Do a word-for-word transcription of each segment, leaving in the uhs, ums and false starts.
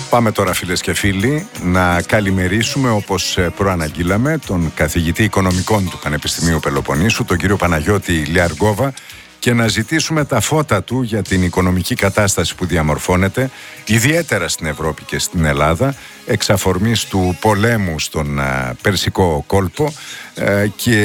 Πάμε τώρα, φίλες και φίλοι, να καλημερίσουμε, όπως προαναγγείλαμε, τον καθηγητή οικονομικών του Πανεπιστημίου Πελοποννήσου, τον κύριο Παναγιώτη Λιαργόβα, και να ζητήσουμε τα φώτα του για την οικονομική κατάσταση που διαμορφώνεται, ιδιαίτερα στην Ευρώπη και στην Ελλάδα, εξ αφορμής του πολέμου στον α, Περσικό κόλπο, α,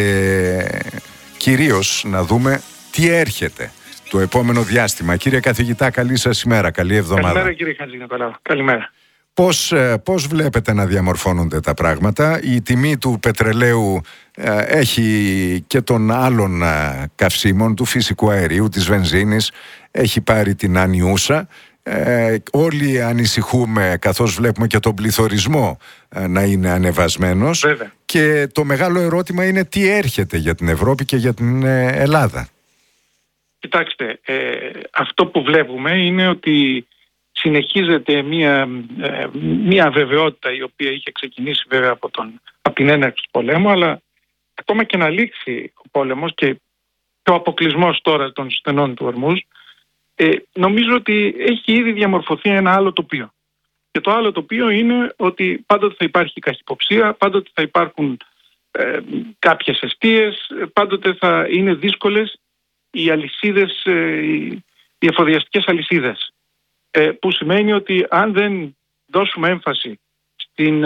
και κυρίως να δούμε τι έρχεται το επόμενο διάστημα. Κύριε καθηγητά, καλή σας ημέρα, καλή εβδομάδα. Καλημέρα, κύριε Χατζηνικολάου. Καλημέρα. Πώς, πώς βλέπετε να διαμορφώνονται τα πράγματα? Η τιμή του πετρελαίου ε, έχει και των άλλων ε, καυσίμων, του φυσικού αερίου, της βενζίνης, έχει πάρει την ανιούσα. Ε, όλοι ανησυχούμε καθώς βλέπουμε και τον πληθωρισμό ε, να είναι ανεβασμένος. Βέβαια. Και το μεγάλο ερώτημα είναι τι έρχεται για την Ευρώπη και για την ε, Ελλάδα. Κοιτάξτε, ε, αυτό που βλέπουμε είναι ότι συνεχίζεται μια, ε, μια αβεβαιότητα η οποία είχε ξεκινήσει βέβαια από, τον, από την έναρξη του πολέμου, αλλά ακόμα και να λήξει ο πόλεμος και ο αποκλεισμός τώρα των στενών του Ορμούζ, ε, νομίζω ότι έχει ήδη διαμορφωθεί ένα άλλο τοπίο. Και το άλλο τοπίο είναι ότι πάντοτε θα υπάρχει καχυποψία, πάντοτε θα υπάρχουν ε, κάποιες εστίες, πάντοτε θα είναι δύσκολες οι αλυσίδες, ε, οι εφοδιαστικές αλυσίδες. Που σημαίνει ότι αν δεν δώσουμε έμφαση στην,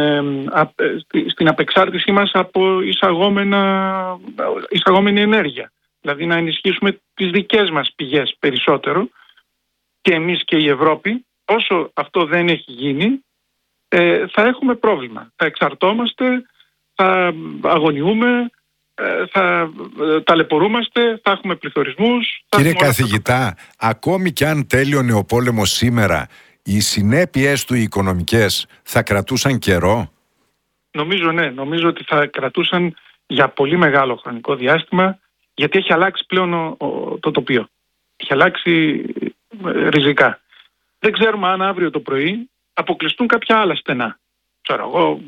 στην απεξάρτησή μας από εισαγόμενα, εισαγόμενη ενέργεια, δηλαδή να ενισχύσουμε τις δικές μας πηγές περισσότερο, και εμείς και η Ευρώπη, όσο αυτό δεν έχει γίνει, θα έχουμε πρόβλημα. Θα εξαρτώμαστε, θα αγωνιούμε, θα ταλαιπωρούμαστε, θα έχουμε πληθωρισμούς. Κύριε καθηγητά, ακόμη και αν τέλειωνε ο πόλεμος σήμερα, οι συνέπειες του οικονομικές θα κρατούσαν καιρό? Νομίζω ναι, νομίζω ότι θα κρατούσαν για πολύ μεγάλο χρονικό διάστημα, γιατί έχει αλλάξει πλέον ο, ο, το τοπίο. Έχει αλλάξει ε, ριζικά. Δεν ξέρουμε αν αύριο το πρωί αποκλειστούν κάποια άλλα στενά. Ξέρω εγώ,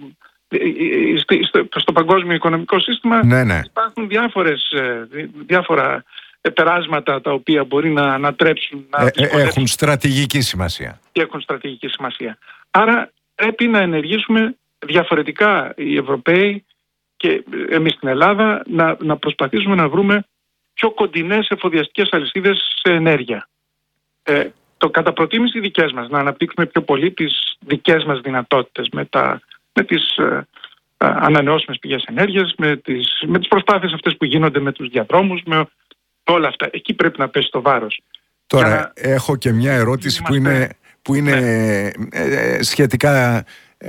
στο παγκόσμιο οικονομικό σύστημα ναι, ναι. υπάρχουν διάφορες, διάφορα περάσματα τα οποία μπορεί να ανατρέψουν, να ε, έχουν στρατηγική σημασία. Και έχουν στρατηγική σημασία. Άρα πρέπει να ενεργήσουμε διαφορετικά οι Ευρωπαίοι και εμείς στην Ελλάδα, να, να προσπαθήσουμε να βρούμε πιο κοντινές εφοδιαστικές αλυσίδες σε ενέργεια. Ε, το κατά προτίμηση δικές μας, να αναπτύξουμε πιο πολύ τις δικές μας δυνατότητες με τα με τις ε, ε, ανανεώσιμες πηγές ενέργειας, με τις, με τις προσπάθειες αυτές που γίνονται με τους διαδρόμους, με όλα αυτά. Εκεί πρέπει να πέσει το βάρος. Τώρα να... έχω και μια ερώτηση που είναι, που είναι ναι. ε, σχετικά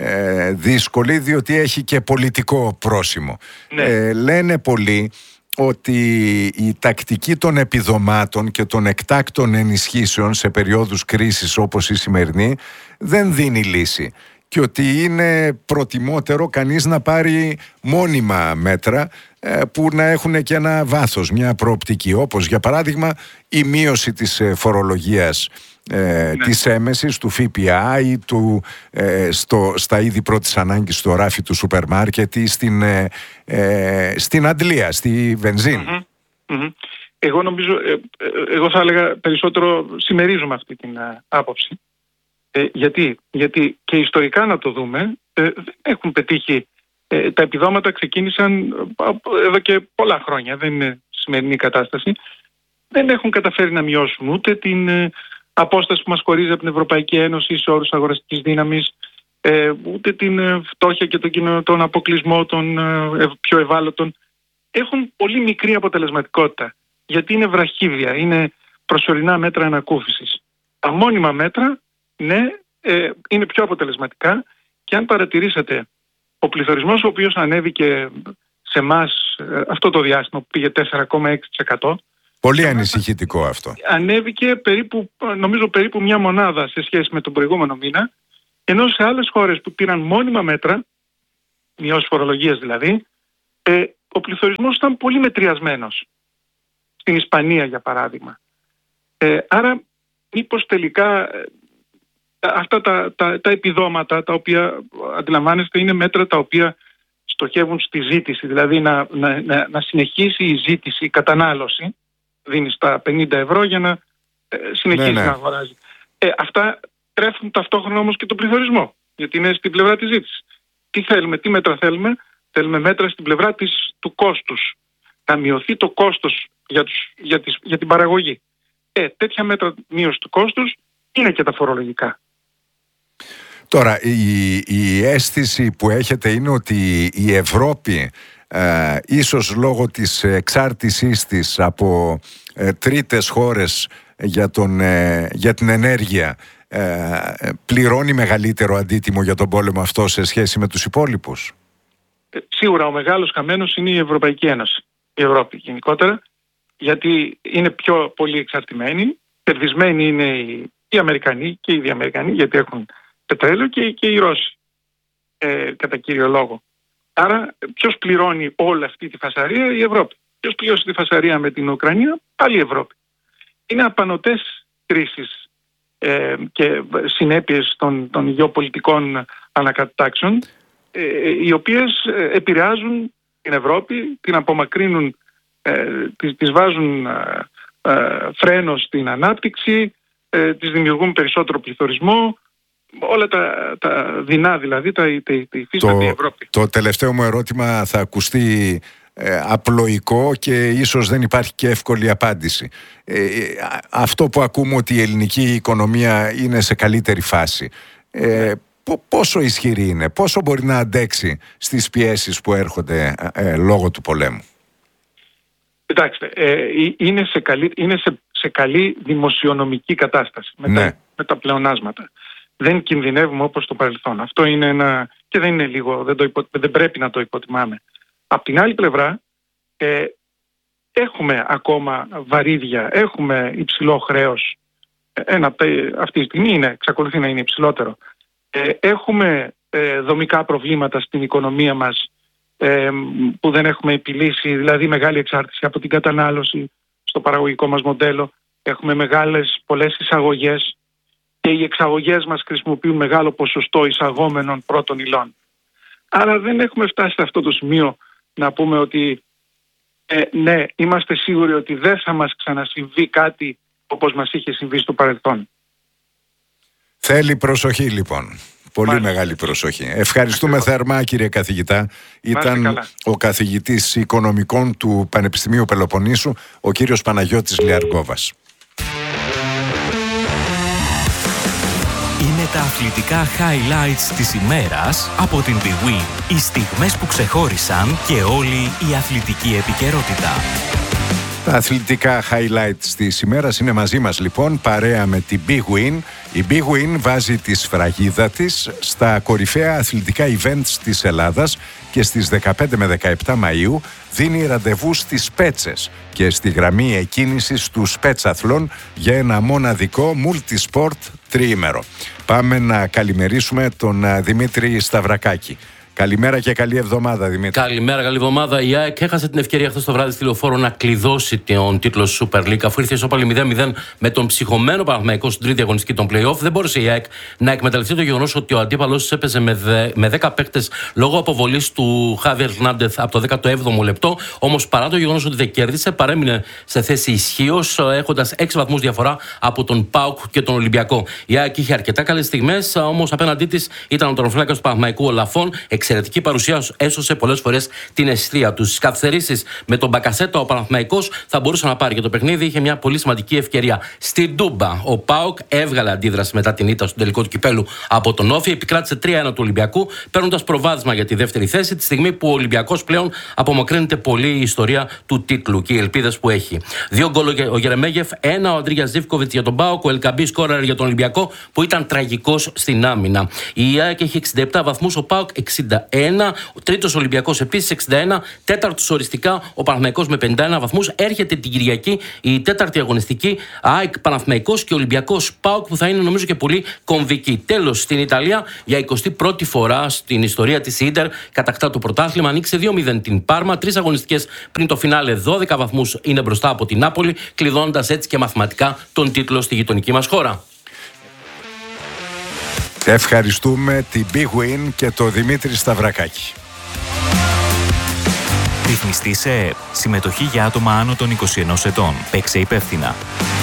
ε, δύσκολη, διότι έχει και πολιτικό πρόσημο. Ναι. Ε, λένε πολλοί ότι η τακτική των επιδομάτων και των εκτάκτων ενισχύσεων σε περιόδους κρίσης όπως η σημερινή δεν δίνει λύση, και ότι είναι προτιμότερο κανείς να πάρει μόνιμα μέτρα ε, που να έχουν και ένα βάθος, μια προοπτική, όπως για παράδειγμα η μείωση της ε, φορολογίας ε, ναι. της έμεσης, του ΦΠΑ ή του, ε, στο, στα είδη πρώτης ανάγκης στο ράφι του σούπερ μάρκετ ή στην, ε, ε, στην αντλία, στη βενζίνη. Mm-hmm. Mm-hmm. Εγώ νομίζω, ε, εγώ θα έλεγα περισσότερο συμμερίζομαι αυτή την ε, άποψη. Ε, γιατί, γιατί και ιστορικά να το δούμε, ε, δεν έχουν πετύχει. Ε, τα επιδόματα ξεκίνησαν ε, εδώ και πολλά χρόνια, δεν είναι σημερινή κατάσταση. Δεν έχουν καταφέρει να μειώσουν ούτε την ε, απόσταση που μας χωρίζει από την Ευρωπαϊκή Ένωση σε όρους αγοραστικής δύναμης, ε, ούτε την ε, φτώχεια και τον, τον αποκλεισμό των ε, πιο ευάλωτων. Έχουν πολύ μικρή αποτελεσματικότητα, γιατί είναι βραχύβια, είναι προσωρινά μέτρα ανακούφισης. Τα μόνιμα μέτρα, ναι, ε, είναι πιο αποτελεσματικά, και αν παρατηρήσετε, ο πληθωρισμός ο οποίος ανέβηκε σε εμάς ε, αυτό το διάστημα που πήγε τέσσερα κόμμα έξι τοις εκατό. Πολύ ανησυχητικό αυτό. Ανέβηκε περίπου, νομίζω περίπου μια μονάδα σε σχέση με τον προηγούμενο μήνα, ενώ σε άλλες χώρες που πήραν μόνιμα μέτρα, μειώσεις φορολογίας δηλαδή, ε, ο πληθωρισμός ήταν πολύ μετριασμένος. Στην Ισπανία για παράδειγμα. Ε, άρα μήπως τελικά αυτά τα, τα, τα επιδόματα τα οποία αντιλαμβάνεστε είναι μέτρα τα οποία στοχεύουν στη ζήτηση, δηλαδή να, να, να, να συνεχίσει η ζήτηση, η κατανάλωση, δίνει τα πενήντα ευρώ για να ε, συνεχίσει ναι, ναι. να αγοράζει. Ε, αυτά τρέφουν ταυτόχρονα όμως και τον πληθωρισμό, γιατί είναι στην πλευρά της ζήτησης. Τι θέλουμε, τι μέτρα θέλουμε? Θέλουμε μέτρα στην πλευρά της, του κόστους. Να μειωθεί το κόστος για, τους, για, τις, για την παραγωγή. Ε, τέτοια μέτρα μείωση του κόστους είναι και τα φορολογικά. Τώρα, η, η αίσθηση που έχετε είναι ότι η Ευρώπη, ε, ίσως λόγω της εξάρτησής της από ε, τρίτες χώρες για, τον, ε, για την ενέργεια, ε, πληρώνει μεγαλύτερο αντίτιμο για τον πόλεμο αυτό σε σχέση με τους υπόλοιπους. Ε, σίγουρα ο μεγάλος χαμένος είναι η Ευρωπαϊκή Ένωση, η Ευρώπη γενικότερα, γιατί είναι πιο πολύ εξαρτημένοι. Κερδισμένοι είναι οι, οι Αμερικανοί και οι Διαμερικανοί, γιατί έχουν πετρέλαιο, και, και οι Ρώσοι, ε, κατά κύριο λόγο. Άρα ποιος πληρώνει όλη αυτή τη φασαρία? Η Ευρώπη. Ποιος πληρώσει τη φασαρία με την Ουκρανία? Πάλι η Ευρώπη. Είναι απανωτές κρίσεις ε, και συνέπειες των, των γεωπολιτικών ανακατατάξεων, ε, οι οποίες ε, επηρεάζουν την Ευρώπη, την απομακρύνουν, ε, τις, τις βάζουν ε, ε, φρένο στην ανάπτυξη, ε, τις δημιουργούν περισσότερο πληθωρισμό, όλα τα, τα δεινά δηλαδή τα, τα, τα υφίσταται η Ευρώπη. Το τελευταίο μου ερώτημα θα ακουστεί ε, απλοϊκό και ίσως δεν υπάρχει και εύκολη απάντηση. Ε, αυτό που ακούμε ότι η ελληνική οικονομία είναι σε καλύτερη φάση, ε, πόσο ισχυρή είναι, πόσο μπορεί να αντέξει στις πιέσεις που έρχονται ε, λόγω του πολέμου? Κοιτάξτε, ε, είναι, σε καλή, είναι σε, σε καλή δημοσιονομική κατάσταση με, ναι. τα, με τα πλεονάσματα. Δεν κινδυνεύουμε όπως το παρελθόν. Αυτό είναι ένα, και δεν είναι λίγο, δεν, το υπο, δεν πρέπει να το υποτιμάμε. Απ' την άλλη πλευρά, ε, έχουμε ακόμα βαρύδια, έχουμε υψηλό χρέος. Ένα, αυτή τη στιγμή είναι, εξακολουθεί να είναι υψηλότερο. Ε, έχουμε ε, δομικά προβλήματα στην οικονομία μας ε, που δεν έχουμε επιλύσει, δηλαδή μεγάλη εξάρτηση από την κατανάλωση στο παραγωγικό μας μοντέλο. Έχουμε μεγάλες, πολλές εισαγωγές και οι εξαγωγές μας χρησιμοποιούν μεγάλο ποσοστό εισαγόμενων πρώτων υλών. Άρα δεν έχουμε φτάσει σε αυτό το σημείο να πούμε ότι ε, ναι, είμαστε σίγουροι ότι δεν θα μας ξανασυμβεί κάτι όπως μας είχε συμβεί στο παρελθόν. Θέλει προσοχή λοιπόν. Πολύ Μάλιστα. μεγάλη προσοχή. Ευχαριστούμε Ακριβώς. θερμά κύριε καθηγητά. Ήταν ο καθηγητής οικονομικών του Πανεπιστημίου Πελοποννήσου, ο κύριος Παναγιώτης Λιαργκόβας. Είναι τα αθλητικά highlights της ημέρας από την bwin. Οι στιγμές που ξεχώρισαν και όλη η αθλητική επικαιρότητα. Τα αθλητικά highlights της ημέρας είναι μαζί μας λοιπόν, παρέα με την bwin. Η bwin βάζει τη σφραγίδα της στα κορυφαία αθλητικά events της Ελλάδας και στις δεκαπέντε με δεκαεπτά Μαΐου δίνει ραντεβού στις Πέτσες και στη γραμμή εκκίνησης του Σπέτσαθλον για ένα μοναδικό multisport τριήμερο. Πάμε να καλημερίσουμε τον Δημήτρη Σταυρακάκη. Καλημέρα και καλή εβδομάδα, Δημήτρη. Καλημέρα, καλή εβδομάδα. Η ΑΕΚ έχασε την ευκαιρία χθες το βράδυ στη Λεωφόρο να κλειδώσει τον τίτλο Super League, αφού ήρθε ισόπαλη μηδέν μηδέν με τον ψυχωμένο Παναθηναϊκό στην τρίτη αγωνιστική των play-off. Δεν μπόρεσε η ΑΕΚ να εκμεταλλευτεί το γεγονός ότι ο αντίπαλος της έπαιζε με, δε, με δέκα παίκτες λόγω αποβολής του Χάβιερ Χερνάντεθ από το δέκατο έβδομο λεπτό. Όμως παρά το γεγονός ότι δεν κέρδισε, παρέμεινε σε θέση ισχύως, έχοντας έξι βαθμούς διαφορά από τον ΠΑΟΚ και τον Ολυμπιακό. Η ΑΕΚ είχε αρκετά καλές στιγμές, όμως απέναντί της ήταν ο τερματοφύλακας του Παναθηναϊκού, ο Λαφών. Εξαιρετική παρουσία, έσωσε πολλές φορές την αιστεία του. Στις καθυστερήσεις με τον Μπακασέτα, ο Παναθηναϊκός θα μπορούσε να πάρει και το παιχνίδι. Είχε μια πολύ σημαντική ευκαιρία. Στην Τούμπα, ο ΠΑΟΚ έβγαλε αντίδραση μετά την ήττα στον τελικό του κυπέλου από τον Όφη. Επικράτησε τρία ένα του Ολυμπιακού, παίρνοντας προβάδισμα για τη δεύτερη θέση, τη στιγμή που ο Ολυμπιακός πλέον απομακρύνεται πολύ η ιστορία του τίτλου και οι ελπίδες που έχει. Δύο γκολ ο Γερεμέγεφ, ένα ο Αντρίγια Ζίβκοβιτς για τον ΠΑΟΚ, ο Ελκαμπή σκόραρε για τον Ολυμπιακό που ήταν τραγικός στην άμυνα. Η ΑΕΚ έχει εξήντα επτά βαθμούς, ο ΠΑΟΚ εξήντα ένα. Ο τρίτος Ολυμπιακός επίσης εξήντα ένα, τέταρτος οριστικά ο Παναθηναϊκός με πενήντα ένα βαθμούς. Έρχεται την Κυριακή η τέταρτη αγωνιστική, ΑΕΚ Παναθηναϊκός και Ολυμπιακός ΠΑΟΚ, που θα είναι νομίζω και πολύ κομβική. Τέλος, στην Ιταλία για εικοστή πρώτη φορά στην ιστορία της Ίντερ κατακτά το πρωτάθλημα, ανοίξει δύο μηδέν την Πάρμα, τρεις αγωνιστικές πριν το φινάλε, δώδεκα βαθμούς είναι μπροστά από την Νάπολη, κλειδώνοντας έτσι και μαθηματικά τον τίτλο στη γειτονική μας χώρα. Ευχαριστούμε την bwin και το Δημήτρη Σταυρακάκη. Ρυθμιστή σε ΕΕΠ. Συμμετοχή για άτομα άνω των είκοσι ενός ετών. Παίξε υπεύθυνα.